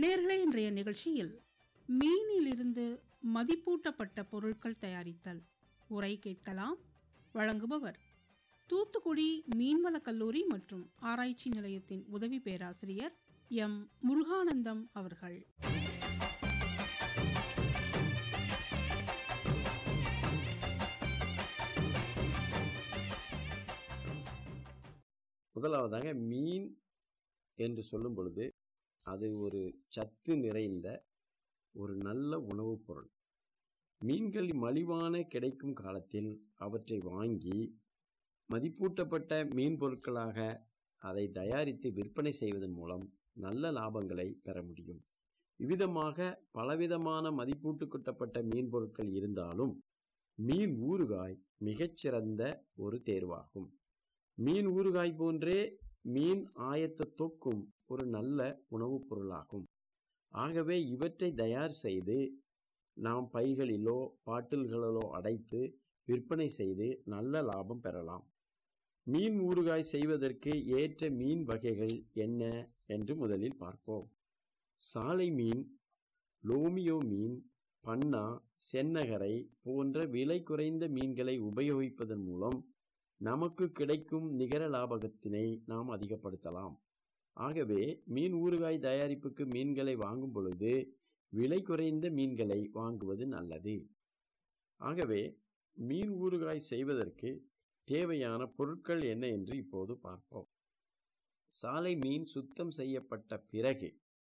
நேர்களே, இன்றைய நிகழ்ச்சியில் மீனிலிருந்து மதிப்பூட்டப்பட்ட பொருட்கள் தயாரித்தல் உரை கேட்கலாம். வழங்குபவர் தூத்துக்குடி மீன்வளக் கல்லூரி மற்றும் ஆராய்ச்சி நிலையத்தின் உதவி பேராசிரியர் எம் முருகானந்தம் அவர்கள். முதலாவதாக மீன் என்று சொல்லும் பொழுது அது ஒரு சத்து நிறைந்த ஒரு நல்ல உணவுப் பொருள். மீன்கள் மலிவான கிடைக்கும் காலத்தில் அவற்றை வாங்கி மதிப்பூட்டப்பட்ட மீன் பொருட்களாக அதை தயாரித்து விற்பனை செய்வதன் மூலம் நல்ல லாபங்களை பெற முடியும். இவ்விதமாக பலவிதமான மதிப்பூட்டப்பட்ட மீன் பொருட்கள் இருந்தாலும் மீன் ஊறுகாய் மிகச்சிறந்த ஒரு தேர்வாகும். மீன் ஊறுகாய் போன்றே மீன் ஆயத்த தொக்கும் ஒரு நல்ல உணவுப் பொருளாகும். ஆகவே இவற்றை தயார் செய்து நாம் பைகளிலோ பாட்டில்களிலோ அடைத்து விற்பனை செய்து நல்ல லாபம் பெறலாம். மீன் ஊறுகாய் செய்வதற்கு ஏற்ற மீன் வகைகள் என்ன என்று முதலில் பார்ப்போம். சாலை மீன், லோமியோ மீன், பன்னா, சென்னகரை போன்ற விலை குறைந்த மீன்களை உபயோகிப்பதன் மூலம் நமக்கு கிடைக்கும் நிகர லாபத்தினை நாம் அதிகப்படுத்தலாம். ஆகவே மீன் ஊறுகாய் தயாரிப்புக்கு மீன்களை வாங்கும் பொழுது விலை குறைந்த மீன்களை வாங்குவது நல்லது. ஆகவே மீன் ஊறுகாய் செய்வதற்கு தேவையான பொருட்கள் என்ன என்று இப்போது பார்ப்போம். சாலை மீன் சுத்தம் செய்யப்பட்ட பிறகு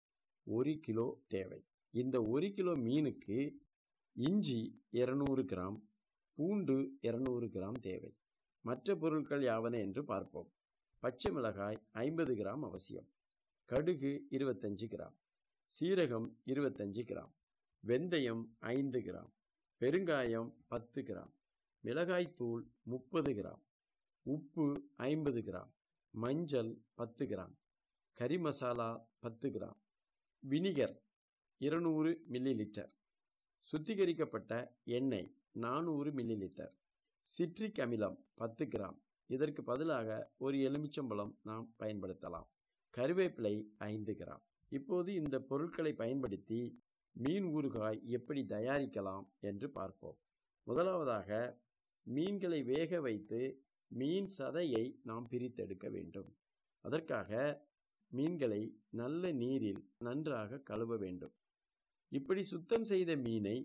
1 கிலோ தேவை. இந்த 1 கிலோ மீனுக்கு இஞ்சி 200 கிராம், பூண்டு 200 கிராம் தேவை. மற்ற பொருட்கள் யாவன என்று பார்ப்போம். பச்சை மிளகாய் 50 கிராம் அவசியம், கடுகு 25 கிராம், சீரகம் 25 கிராம், வெந்தயம் 5 கிராம், பெருங்காயம் 10 கிராம், மிளகாய்த்தூள் 30 கிராம், உப்பு 50 கிராம், மஞ்சள் 10 கிராம், கறி masala 10 gram, vinegar 200 milli litre, சுத்திகரிக்கப்பட்ட எண்ணெய் 400 மில்லி லிட்டர், சிட்ரிக் அமிலம் 10 கிராம். இதற்கு பதிலாக ஒரு எலுமிச்சம்பழம் நாம் பயன்படுத்தலாம். கருவேப்பிலை 5 கிராம். இப்போது இந்த பொருட்களை பயன்படுத்தி மீன் ஊறுகாய் எப்படி தயாரிக்கலாம் என்று பார்ப்போம். முதலாவதாக மீன்களை வேக வைத்து மீன் சதையை நாம் பிரித்தெடுக்க வேண்டும். அதற்காக மீன்களை நல்ல நீரில் நன்றாக கழுவ வேண்டும். இப்படி சுத்தம் செய்த மீனை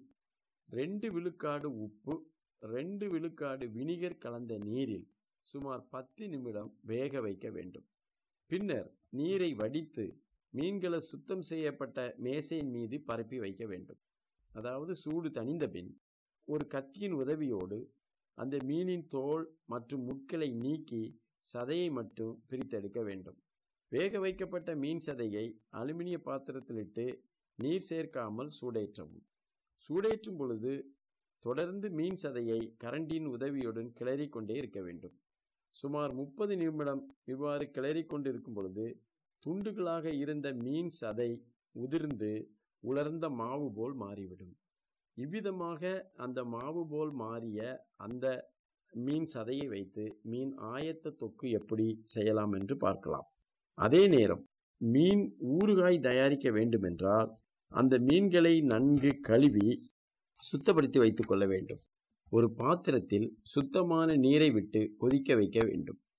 2 விழுக்காடு உப்பு, 2 விழுக்காடு வினிகர் கலந்த நீரில் சுமார் 10 நிமிடம் வேக வைக்க வேண்டும். பின்னர் நீரை வடித்து மீன்களை சுத்தம் செய்யப்பட்ட மேசையின் மீது பரப்பி வைக்க வேண்டும். அதாவது சூடு தணிந்த பின் ஒரு கத்தியின் உதவியோடு அந்த மீனின் தோல் மற்றும் முட்களை நீக்கி சதையை மட்டும் பிரித்தெடுக்க வேண்டும். வேக வைக்கப்பட்ட மீன் சதையை அலுமினிய பாத்திரத்தில் இட்டு நீர் சேர்க்காமல் சூடேற்றவும். சூடேற்றும் பொழுது தொடர்ந்து மீன் சதையை கரண்டியின் உதவியுடன் கிளறி கொண்டே இருக்க வேண்டும். சுமார் 30 நிமிடம் இவ்வாறு கிளறி கொண்டிருக்கும் பொழுது துண்டுகளாக இருந்த மீன் சதை உதிர்ந்து உலர்ந்த மாவு போல் மாறிவிடும். இவ்விதமாக அந்த மாவு போல் மாறிய அந்த மீன் சதையை வைத்து மீன் ஆயத்த தொக்கு எப்படி செய்யலாம் என்று பார்க்கலாம். அதே நேரம் மீன் ஊறுகாய் தயாரிக்க வேண்டுமென்றால் அந்த மீன்களை நன்கு கழுவி சுத்தப்படுத்தி வைத்துக் கொள்ள வேண்டும். ஒரு பாத்திரத்தில் சுத்தமான நீரை விட்டு கொதிக்க வைக்க வேண்டும்.